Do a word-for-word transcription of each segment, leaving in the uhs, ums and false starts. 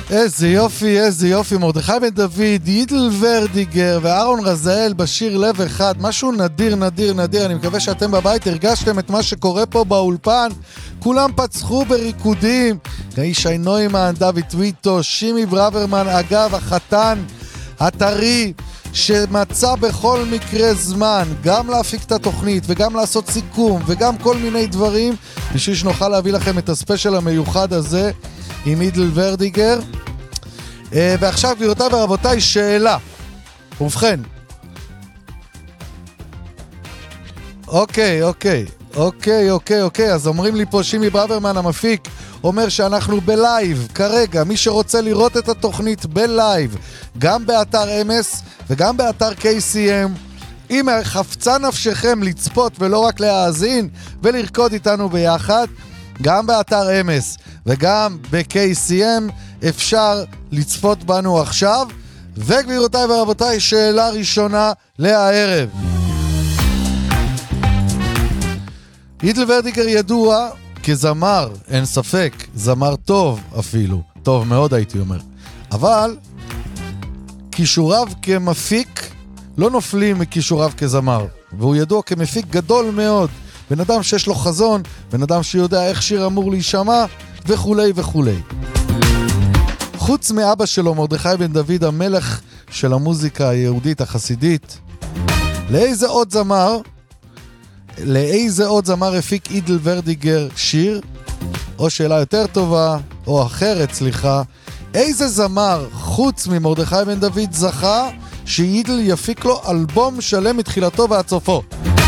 איזה יופי, איזה יופי, מרדכי בן דוד, יידל ורדיגר ואהרון רזאל בשיר לב אחד, משהו נדיר, נדיר, נדיר. אני מקווה שאתם בבית הרגשתם את מה שקורה פה באולפן, כולם פצחו בריקודים, ישי נוימן, דוד טוויטו, שימי ברוורמן, אגב החתן הטרי שמצא בכל מקרה זמן גם להפיק את התוכנית וגם לעשות סיכום וגם כל מיני דברים בשביל שנוכל להביא לכם את הספיישל המיוחד הזה עם יידל ורדיגר. ועכשיו גבירותיי ורבותיי, שאלה. ובכן, אוקיי, אוקיי, אוקיי, אוקיי, אוקיי, אז אומרים לי פה שימי ברוורמן המפיק אומר שאנחנו בלייב כרגע, מי שרוצה לראות את התוכנית בלייב גם באתר אמס וגם באתר קיי סי אם, אם חפצה נפשכם לצפות ולא רק להאזין ולרקוד איתנו ביחד, גם באתר אמס וגם ב-קיי סי אם אפשר לצפות בנו עכשיו. וגבירותיי ורבותיי, שאלה ראשונה להערב. יידל ורדיגר ידוע כזמר, אין ספק, זמר טוב אפילו, טוב מאוד הייתי אומר, אבל כישוריו כמפיק לא נופלים מכישוריו כזמר, והוא ידוע כמפיק גדול מאוד, בן אדם שיש לו חזון, בן אדם שיודע איך שיר אמור להישמע וכולי וכולי. חוץ מאבא שלו מרדכי בן דוד, המלך של המוזיקה היהודית החסידית, לאיזה עוד זמר לאיזה עוד זמר הפיק יידל ורדיגר שיר? או שאלה יותר טובה, או אחרת, סליחה, איזה זמר חוץ ממרדכי בן דוד זכה שיידל יפיק לו אלבום שלם מתחילתו ועד סופו?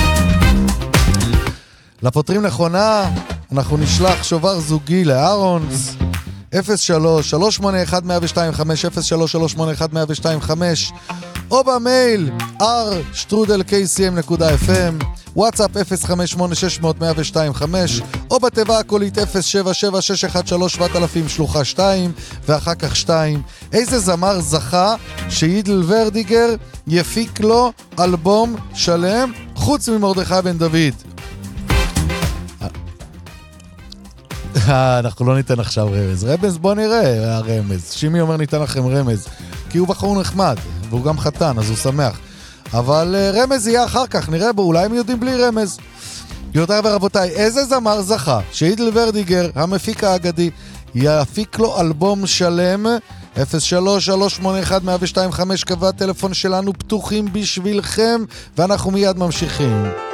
לפותרים נכונה, אנחנו נשלח שובר זוגי לארונס אפס שלוש שלוש שמונה אחת אפס אפס שתיים חמש אפס שלוש שלוש שמונה אחת אפס אפס שתיים חמש או במייל אר שטרודל קיי סי אם נקודה אף אם, וואטסאפ אפס חמש שמונה שש אפס אפס אפס שתיים חמש או בתיבה הקולית אפס שבע שבע שש אחת שלוש שבעת אלפים שלוחה שתיים ואחר כך שתיים. איזה זמר זכה שיידל ורדיגר יפיק לו אלבום שלם חוץ ממרדכי בן דוד? אנחנו לא ניתן עכשיו רמז. רמז בוא נראה הרמז. שימי אומר ניתן לכם רמז כי הוא בחור נחמד והוא גם חתן אז הוא שמח, אבל uh, רמז יהיה אחר כך, נראה בו, אולי הם יודעים בלי רמז. גבירותיי ורבותיי, איזה זמר זכה שיידל ורדיגר המפיק האגדי יפיק לו אלבום שלם? אפס שלוש שלוש שמונה אחת אפס אפס שתיים חמש, קווי הטלפון שלנו פתוחים בשבילכם ואנחנו מיד ממשיכים.